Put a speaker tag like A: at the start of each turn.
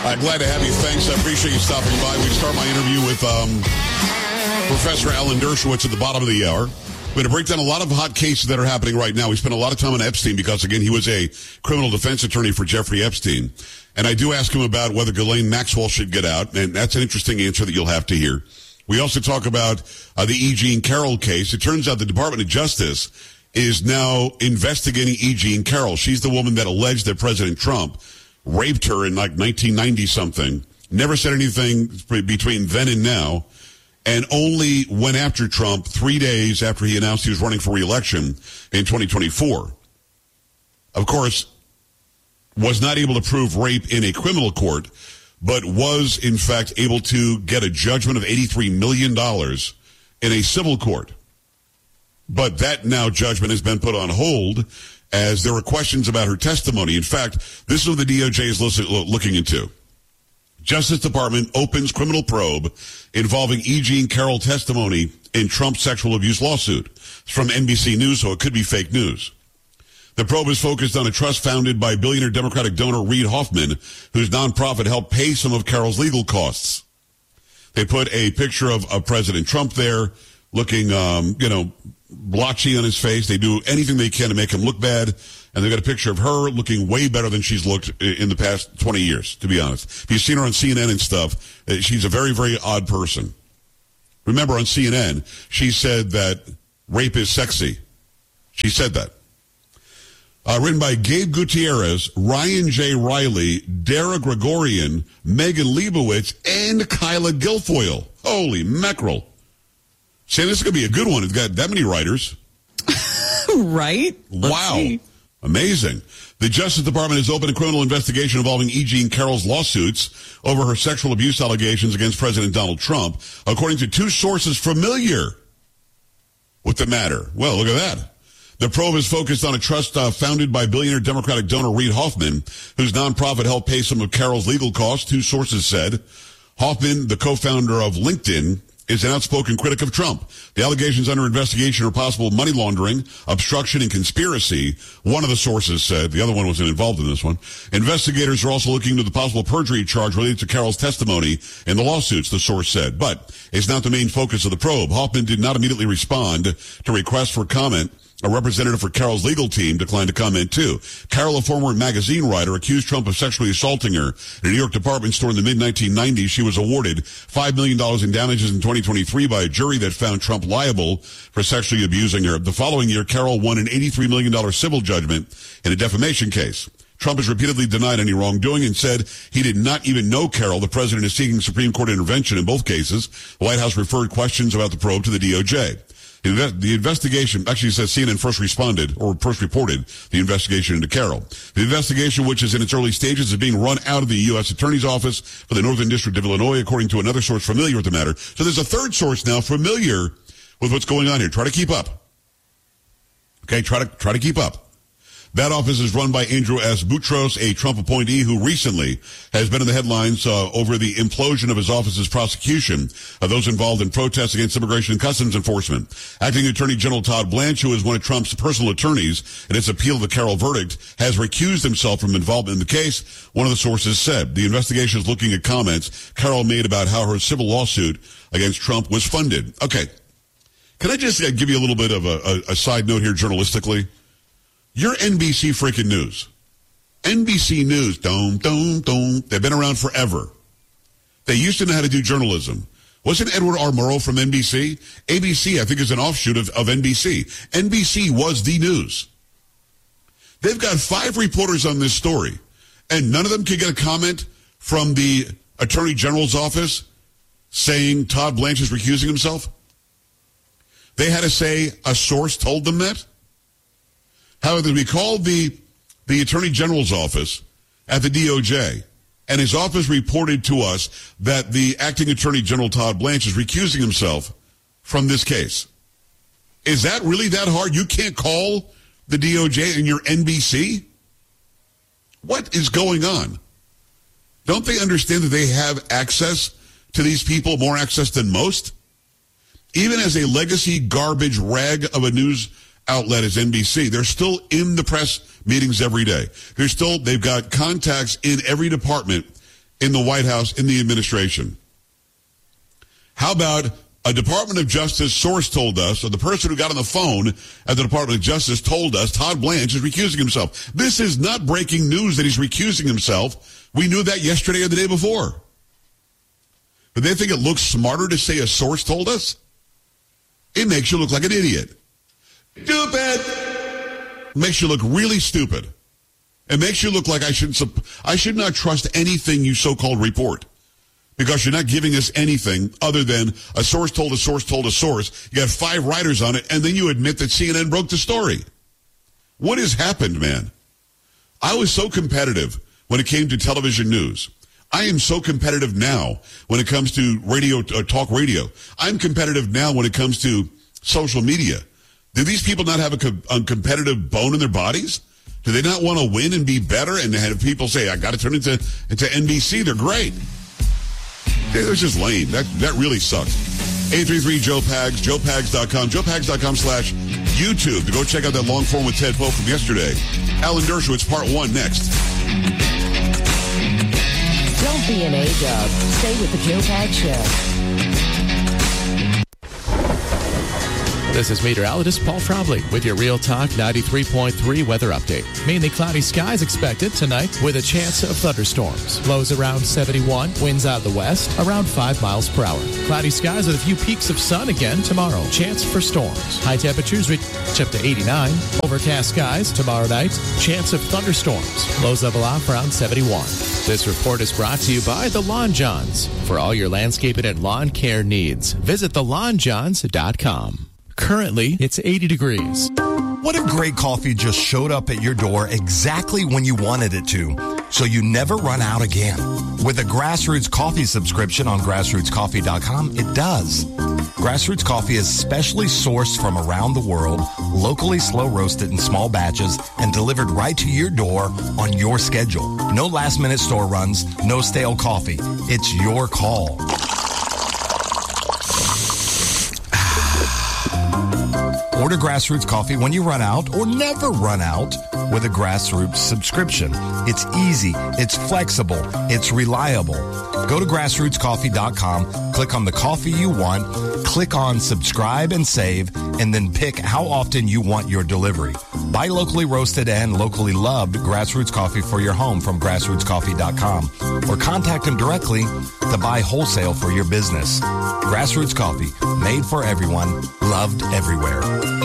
A: Glad to have you. Thanks. I appreciate you stopping by. We start my interview with Professor Alan Dershowitz at the bottom of the hour. We're going to break down a lot of hot cases that are happening right now. We spent a lot of time on Epstein because, again, he was a criminal defense attorney for Jeffrey Epstein. And I do ask him about whether Ghislaine Maxwell should get out, and that's an interesting answer that you'll have to hear. We also talk about the E. Jean Carroll case. It turns out the Department of Justice is now investigating E. Jean Carroll. She's the woman that alleged that President Trump raped her in like 1990-something. Never said anything between then and now. And only went after Trump 3 days after he announced he was running for re-election in 2024. Of course, was not able to prove rape in a criminal court, but was, in fact, able to get a judgment of $83 million in a civil court. But that now judgment has been put on hold as there were questions about her testimony. In fact, this is what the DOJ is looking into. Justice Department opens criminal probe involving E. Jean Carroll testimony in Trump's sexual abuse lawsuit. It's from NBC News, so it could be fake news. The probe is focused on a trust founded by billionaire Democratic donor Reid Hoffman, whose nonprofit helped pay some of Carroll's legal costs. They put a picture of President Trump there, looking, blotchy on his face. They do anything they can to make him look bad. And they've got a picture of her looking way better than she's looked in the past 20 years, to be honest. If you've seen her on CNN and stuff, she's a very, very odd person. Remember, on CNN, she said that rape is sexy. She said that. Written by Gabe Gutierrez, Ryan J. Riley, Dara Gregorian, Megan Leibowitz, and Kyla Guilfoyle. Holy mackerel. Say, this is going to be a good one. It's got that many writers.
B: Right?
A: Wow. Amazing. The Justice Department has opened a criminal investigation involving E. Jean Carroll's lawsuits over her sexual abuse allegations against President Donald Trump, according to two sources familiar with the matter. Well, look at that. The probe is focused on a trust founded by billionaire Democratic donor Reid Hoffman, whose nonprofit helped pay some of Carroll's legal costs, two sources said. Hoffman, the co-founder of LinkedIn, is an outspoken critic of Trump. The allegations under investigation are possible money laundering, obstruction, and conspiracy, one of the sources said. The other one wasn't involved in this one. Investigators are also looking into the possible perjury charge related to Carroll's testimony in the lawsuits, the source said. But it's not the main focus of the probe. Hoffman did not immediately respond to requests for comment. A representative for Carroll's legal team declined to comment, too. Carroll, a former magazine writer, accused Trump of sexually assaulting her in a New York department store in the mid-1990s. She was awarded $5 million in damages in 2023 by a jury that found Trump liable for sexually abusing her. The following year, Carroll won an $83 million civil judgment in a defamation case. Trump has repeatedly denied any wrongdoing and said he did not even know Carroll. The president is seeking Supreme Court intervention in both cases. The White House referred questions about the probe to the DOJ. The investigation, actually says CNN first reported the investigation into Carroll. The investigation, which is in its early stages, is being run out of the U.S. Attorney's Office for the Northern District of Illinois, according to another source familiar with the matter. So there's a third source now familiar with what's going on here. Try to keep up. Okay, try to keep up. That office is run by Andrew S. Boutros, a Trump appointee who recently has been in the headlines over the implosion of his office's prosecution of those involved in protests against Immigration and Customs Enforcement. Acting Attorney General Todd Blanche, who is one of Trump's personal attorneys in its appeal of the Carroll verdict, has recused himself from involvement in the case, one of the sources said. The investigation is looking at comments Carroll made about how her civil lawsuit against Trump was funded. Okay. Can I just give you a little bit of a side note here journalistically? You're NBC freaking News. NBC News, they've been around forever. They used to know how to do journalism. Wasn't Edward R. Murrow from NBC? ABC, I think, is an offshoot of NBC. NBC was the news. They've got 5 reporters on this story, and none of them could get a comment from the Attorney General's office saying Todd Blanche is recusing himself? They had to say a source told them that? However, we called the Attorney General's office at the DOJ, and his office reported to us that the acting Attorney General Todd Blanche is recusing himself from this case. Is that really that hard? You can't call the DOJ and you're NBC? What is going on? Don't they understand that they have access to these people, more access than most? Even as a legacy garbage rag of a news outlet as NBC, they're still in the press meetings every day. They've got contacts in every department in the White House, in the administration. How about a Department of Justice source told us, or the person who got on the phone at the Department of Justice told us, Todd Blanche is recusing himself. This is not breaking news that he's recusing himself. We knew that yesterday or the day before. But they think it looks smarter to say a source told us? It makes you look like an idiot. Stupid! Makes you look really stupid. It makes you look like I should not trust anything you so-called report. Because you're not giving us anything other than a source told a source told a source. You got 5 writers on it, and then you admit that CNN broke the story. What has happened, man? I was so competitive when it came to television news. I am so competitive now when it comes to radio, talk radio. I'm competitive now when it comes to social media. Do these people not have a competitive bone in their bodies? Do they not want to win and be better and have people say, I got to turn into NBC? They're great. They're just lame. That really sucks. 833-JOE-PAGS, JoePags.com, JoePags.com/YouTube to go check out that long form with Ted Poe from yesterday. Alan Dershowitz, part 1 next.
C: Don't be an A-dub. Stay with the Joe Pags Show.
D: This is meteorologist Paul Trombley with your Real Talk 93.3 weather update. Mainly cloudy skies expected tonight with a chance of thunderstorms. Lows around 71, winds out of the west around 5 miles per hour. Cloudy skies with a few peaks of sun again tomorrow. Chance for storms. High temperatures reach up to 89. Overcast skies tomorrow night. Chance of thunderstorms. Lows level off around 71. This report is brought to you by The Lawn Johns. For all your landscaping and lawn care needs, visit thelawnjohns.com. Currently, it's 80 degrees.
E: What if great coffee just showed up at your door exactly when you wanted it to, so you never run out again? With a Grassroots Coffee subscription on grassrootscoffee.com, it does. Grassroots Coffee is specially sourced from around the world, locally slow roasted in small batches, and delivered right to your door on your schedule. No last-minute store runs, no stale coffee. It's your call. Order Grassroots Coffee when you run out or never run out with a Grassroots subscription. It's easy, it's flexible, it's reliable. Go to grassrootscoffee.com, click on the coffee you want, click on subscribe and save, and then pick how often you want your delivery. Buy locally roasted and locally loved Grassroots Coffee for your home from grassrootscoffee.com or contact them directly to buy wholesale for your business. Grassroots Coffee, made for everyone, loved everywhere.